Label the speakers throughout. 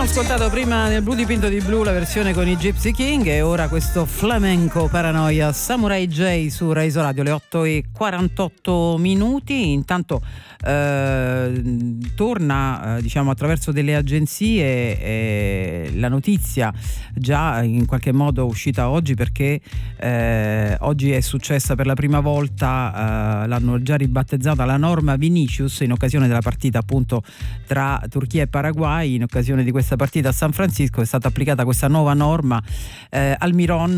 Speaker 1: Ascoltato prima nel Blu dipinto di blu la versione con i Gypsy King e ora questo flamenco Paranoia Samurai J su Reiso Radio, le 8:48 minuti. Intanto torna diciamo attraverso delle agenzie la notizia già in qualche modo uscita oggi, perché oggi è successa per la prima volta, l'hanno già ribattezzata la norma Vinicius in occasione della partita appunto tra Turchia e Paraguay. In occasione di questa partita a San Francisco è stata applicata questa nuova norma. Almiron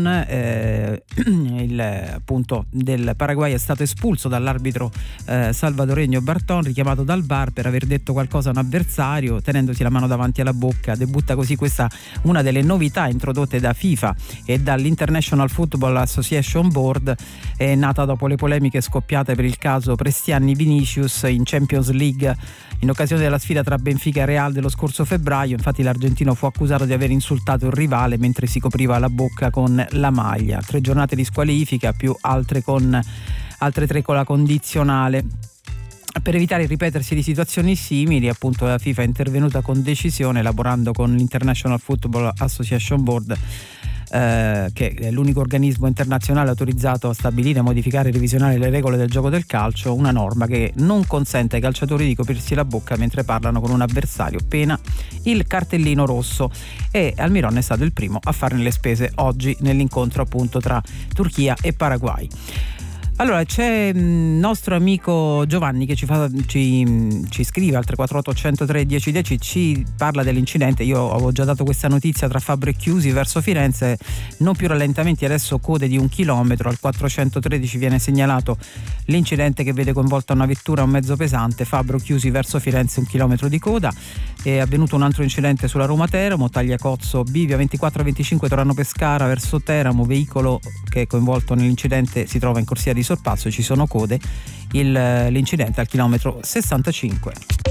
Speaker 1: appunto del Paraguay è stato espulso dall'arbitro salvadoregno Barton, richiamato dal VAR per aver detto qualcosa a un avversario tenendosi la mano davanti alla bocca. Debutta così questa una delle novità introdotte da FIFA e dall'International Football Association Board, è nata dopo le polemiche scoppiate per il caso Prestiani Vinicius in Champions League in occasione della sfida tra Benfica e Real dello scorso febbraio. Infatti l'argentino fu accusato di aver insultato il rivale mentre si copriva la bocca con la maglia. 3 giornate di squalifica più altre 3 con la condizionale. Per evitare il ripetersi di situazioni simili, appunto, la FIFA è intervenuta con decisione, elaborando con l'International Football Association Board, che è l'unico organismo internazionale autorizzato a stabilire, modificare e revisionare le regole del gioco del calcio, una norma che non consente ai calciatori di coprirsi la bocca mentre parlano con un avversario, pena il cartellino rosso. E Almiron è stato il primo a farne le spese oggi nell'incontro appunto tra Turchia e Paraguay. Allora c'è nostro amico Giovanni che ci scrive al 348 103 1010, ci parla dell'incidente. Io avevo già dato questa notizia tra Fabbro e Chiusi verso Firenze, non più rallentamenti, adesso code di 1 chilometro. Al 413 viene segnalato l'incidente che vede coinvolta una vettura e un mezzo pesante, Fabbro Chiusi verso Firenze, 1 chilometro di coda. È avvenuto un altro incidente sulla Roma-Teramo, Tagliacozzo Bivia 24-25 Torano Pescara verso Teramo, veicolo che è coinvolto nell'incidente si trova in corsia di sorpasso, ci sono code. L'incidente al chilometro 65.